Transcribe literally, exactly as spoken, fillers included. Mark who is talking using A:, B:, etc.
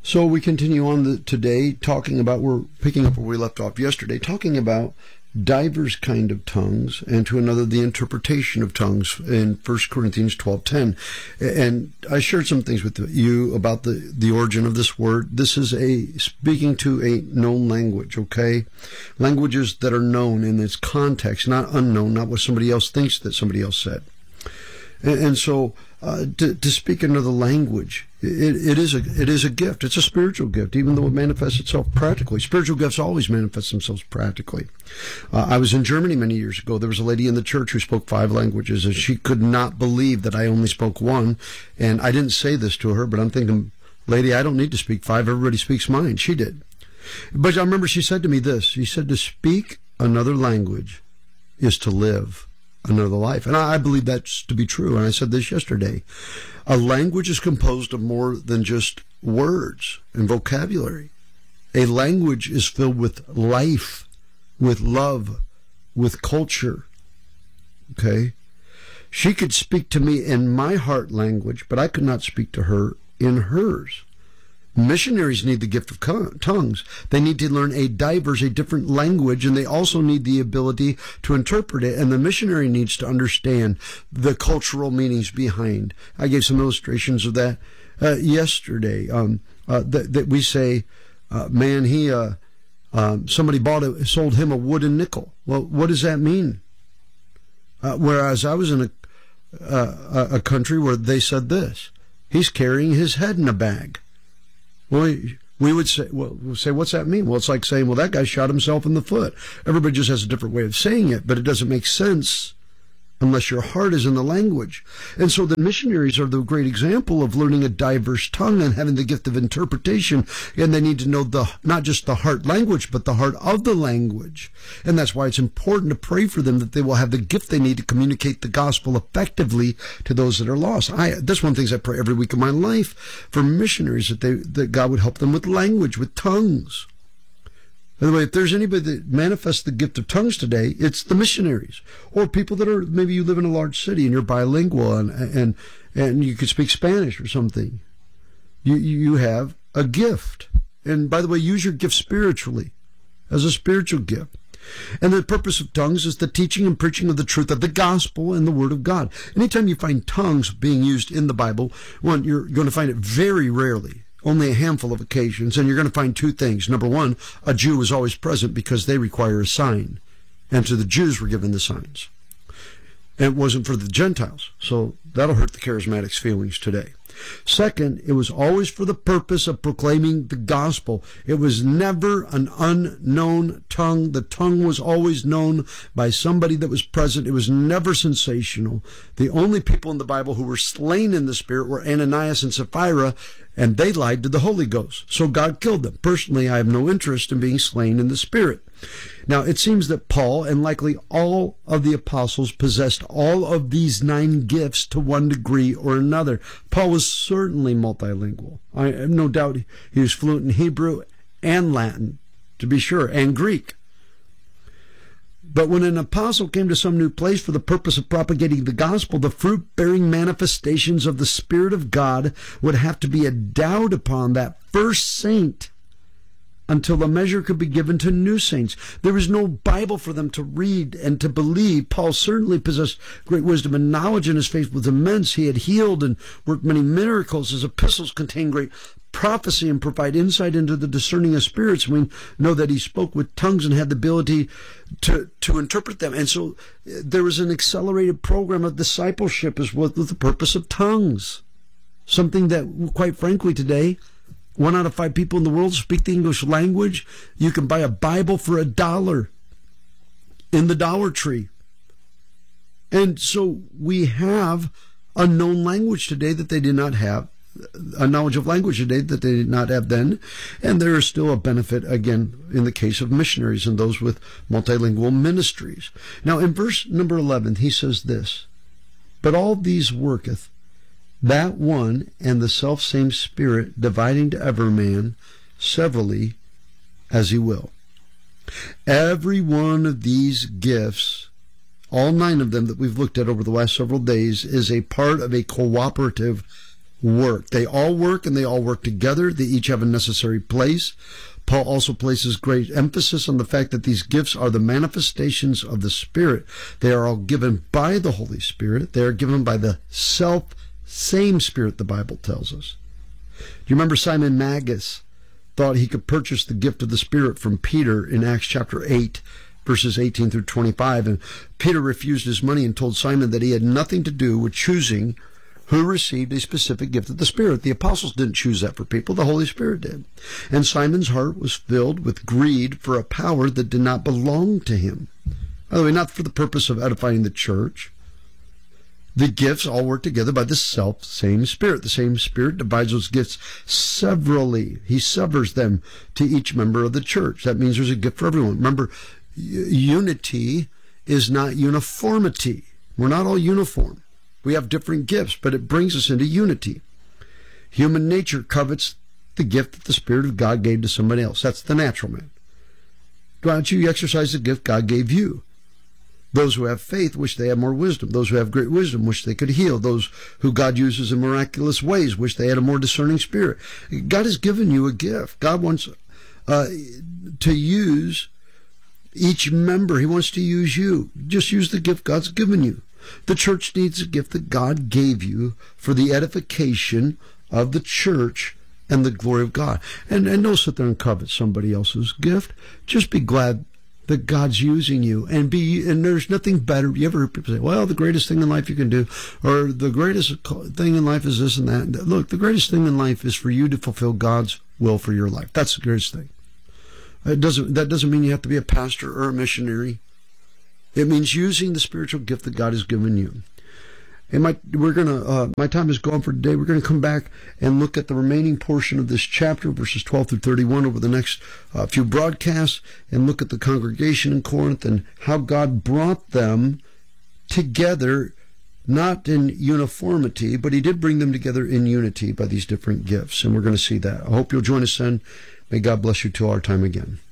A: So we continue on the, today talking about, we're picking up where we left off yesterday, talking about divers kind of tongues, and to another, the interpretation of tongues in First Corinthians twelve ten. And I shared some things with you about the, the origin of this word. This is a speaking to a known language, okay? Languages that are known in its context, not unknown, not what somebody else thinks that somebody else said. And, and so uh, to, to speak another language, It, it is a it is a gift. It's a spiritual gift, even though it manifests itself practically. Spiritual gifts always manifest themselves practically. Uh, I was in Germany many years ago. There was a lady in the church who spoke five languages, and she could not believe that I only spoke one. And I didn't say this to her, but I'm thinking, lady, I don't need to speak five. Everybody speaks mine. She did. But I remember she said to me this. She said, to speak another language is to live another life. And I believe that's to be true. And I said this yesterday. A language is composed of more than just words and vocabulary. A language is filled with life, with love, with culture. Okay? She could speak to me in my heart language, but I could not speak to her in hers. Missionaries need the gift of tongues. They need to learn a diverse, a different language, and they also need the ability to interpret it. And the missionary needs to understand the cultural meanings behind. I gave some illustrations of that uh, yesterday. Um, uh, that, that we say, uh, man, he uh, um, somebody bought it, sold him a wooden nickel. Well, what does that mean? Uh, whereas I was in a, uh, a country where they said this: he's carrying his head in a bag. Well, we would say, well, we'll say, what's that mean? Well, it's like saying, well, that guy shot himself in the foot. Everybody just has a different way of saying it, but it doesn't make sense unless your heart is in the language. And so the missionaries are the great example of learning a diverse tongue and having the gift of interpretation. And they need to know the not just the heart language, but the heart of the language. And that's why it's important to pray for them that they will have the gift they need to communicate the gospel effectively to those that are lost. I, that's one of the things I pray every week of my life for missionaries, that they, that God would help them with language, with tongues. By the way, if there's anybody that manifests the gift of tongues today, it's the missionaries, or people that are, maybe you live in a large city and you're bilingual and and and you could speak Spanish or something. You you have a gift, and by the way, use your gift spiritually, as a spiritual gift. And the purpose of tongues is the teaching and preaching of the truth of the gospel and the word of God. Anytime you find tongues being used in the Bible, one, you're going to find it very rarely. Only a handful of occasions, and you're going to find two things. Number one, a Jew is always present because they require a sign, and to the Jews were given the signs. And it wasn't for the Gentiles, so that'll hurt the charismatics' feelings today. Second, it was always for the purpose of proclaiming the gospel. It was never an unknown tongue. The tongue was always known by somebody that was present. It was never sensational. The only people in the Bible who were slain in the Spirit were Ananias and Sapphira, and they lied to the Holy Ghost. So God killed them. Personally, I have no interest in being slain in the Spirit. Now, it seems that Paul, and likely all of the apostles, possessed all of these nine gifts to one degree or another. Paul was certainly multilingual. I have no doubt he was fluent in Hebrew and Latin, to be sure, and Greek. But when an apostle came to some new place for the purpose of propagating the gospel, the fruit-bearing manifestations of the Spirit of God would have to be endowed upon that first saint until the measure could be given to new saints. There was no Bible for them to read and to believe. Paul certainly possessed great wisdom and knowledge, and his faith was immense. He had healed and worked many miracles. His epistles contain great prophecy and provide insight into the discerning of spirits. We know that he spoke with tongues and had the ability to, to interpret them. And so there was an accelerated program of discipleship as well, with the purpose of tongues. Something that, quite frankly, today, one out of five people in the world speak the English language. You can buy a Bible for a dollar in the Dollar Tree. And so we have a known language today that they did not have, a knowledge of language today that they did not have then. And there is still a benefit, again, in the case of missionaries and those with multilingual ministries. Now, in verse number eleven, he says this: "But all these worketh that one and the selfsame Spirit, dividing to every man severally as he will." Every one of these gifts, all nine of them that we've looked at over the last several days, is a part of a cooperative work. They all work and they all work together. They each have a necessary place. Paul also places great emphasis on the fact that these gifts are the manifestations of the Spirit. They are all given by the Holy Spirit. They are given by the self same Spirit, the Bible tells us. Do you remember Simon Magus thought he could purchase the gift of the Spirit from Peter in Acts chapter eight, verses eighteen through twenty-five, and Peter refused his money and told Simon that he had nothing to do with choosing who received a specific gift of the Spirit. The apostles didn't choose that for people. The Holy Spirit did. And Simon's heart was filled with greed for a power that did not belong to him. By the way, not for the purpose of edifying the church. The gifts all work together by the self same Spirit. The same Spirit divides those gifts severally. He severs them to each member of the church. That means there's a gift for everyone. Remember, unity is not uniformity. We're not all uniform. We have different gifts, but it brings us into unity. Human nature covets the gift that the Spirit of God gave to somebody else. That's the natural man. Why don't you exercise the gift God gave you? Those who have faith wish they had more wisdom. Those who have great wisdom wish they could heal. Those who God uses in miraculous ways wish they had a more discerning spirit. God has given you a gift. God wants uh, to use each member. He wants to use you. Just use the gift God's given you. The church needs a gift that God gave you for the edification of the church and the glory of God. And, and don't sit there and covet somebody else's gift. Just be glad that God's using you. And be and there's nothing better. You ever hear people say, well, the greatest thing in life you can do, or the greatest thing in life is this and that. Look, the greatest thing in life is for you to fulfill God's will for your life. That's the greatest thing. It doesn't, that doesn't mean you have to be a pastor or a missionary. It means using the spiritual gift that God has given you. And my, we're gonna, uh, my time is gone for today. We're going to come back and look at the remaining portion of this chapter, verses twelve through thirty-one, over the next uh, few broadcasts, and look at the congregation in Corinth and how God brought them together, not in uniformity, but he did bring them together in unity by these different gifts. And we're going to see that. I hope you'll join us then. May God bless you till our time again.